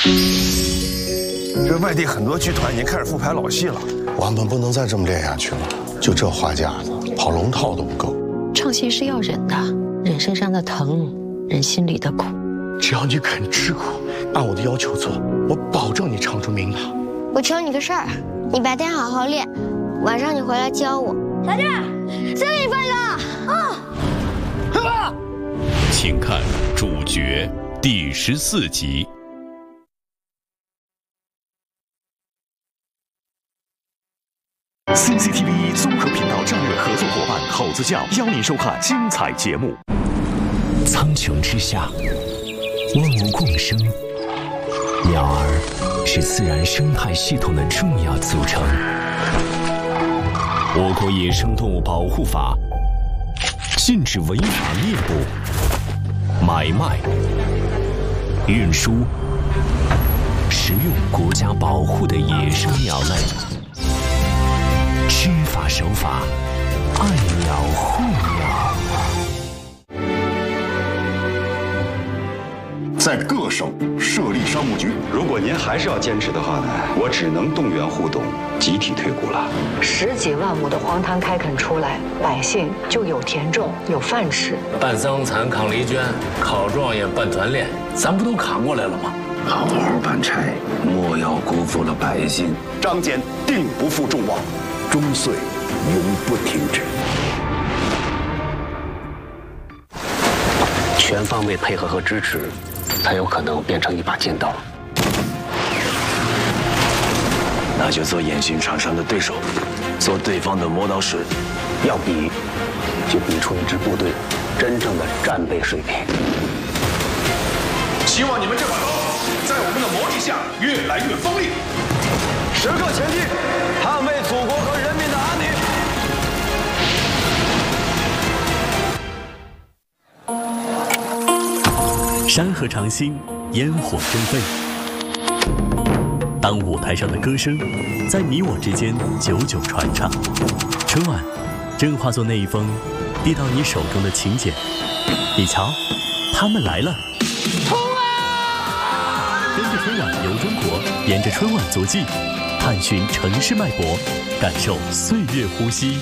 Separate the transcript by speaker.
Speaker 1: 这外地很多剧团已经开始复排老戏了，
Speaker 2: 我们不能再这么练下去了。就这花架子，跑龙套都不够。
Speaker 3: 唱戏是要忍的，忍身上的疼，忍心里的苦。
Speaker 2: 只要你肯吃苦，按我的要求做，我保证你唱出名堂。
Speaker 4: 我求你个事儿，你白天好好练，晚上你回来教我。小弟，再给你放一个啊！
Speaker 5: 请看主角第14集。CCTV 综合频道战略合作伙伴好子酱邀您收看精彩节目。苍穹之下，万物共生，鸟儿是自然生态系统的重要组成。我国野生动物保护法禁止违法猎捕、买卖、运输、食用国家保护的野生鸟类。知法守法，爱鸟护鸟。
Speaker 6: 在各省设立商务局。
Speaker 7: 如果您还是要坚持的话呢，我只能动员互动，集体退股了。
Speaker 3: 10几万亩的荒滩开垦出来，百姓就有田种，有饭吃。
Speaker 8: 办桑蚕、扛犁圈、考状元、办团练，咱不都扛过来了吗？
Speaker 9: 好好办差，莫要辜负了百姓。
Speaker 6: 张坚定不负众望，终岁永不停止。
Speaker 9: 全方位配合和支持，才有可能变成一把剑刀。那就做演训场上的对手，做对方的磨刀石。要比，就比出一支部队真正的战备水平。
Speaker 6: 希望你们这把刀在我们的磨砺下越来越锋利。
Speaker 10: 时刻前进，捍卫祖国和人民的安宁。
Speaker 5: 山河长新，烟火争飞。当舞台上的歌声在你我之间久久传唱，春晚正化作那一封递到你手中的请柬。你瞧，他们来了！跟着春晚游中国，沿着春晚足迹，探寻城市脉搏，感受岁月呼吸。